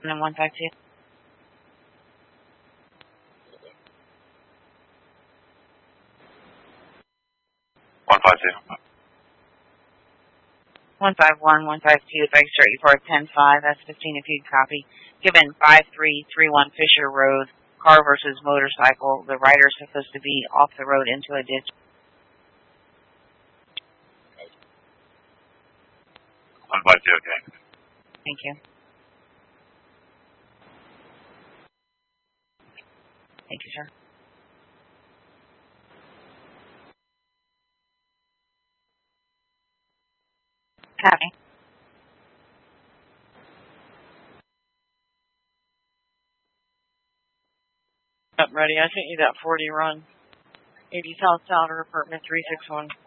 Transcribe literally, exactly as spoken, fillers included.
and one five two. one five two. one five one, one five two, register E four ten five, that's fifteen if you copy. Given five three three one Fisher Road, car versus motorcycle. The rider's supposed to be off the road into a ditch. one five two, okay. Thank you. Thank you, sir. Copy. Up ready. I sent you that forty run. eighty South Souter, apartment three six one.